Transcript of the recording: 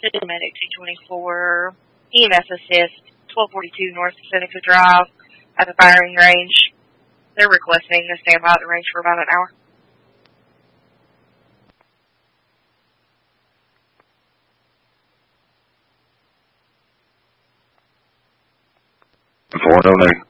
Medic 224, EMS assist, 1242 North Seneca Drive at the firing range. They're requesting to stand by at the range for about an hour. Forward over there.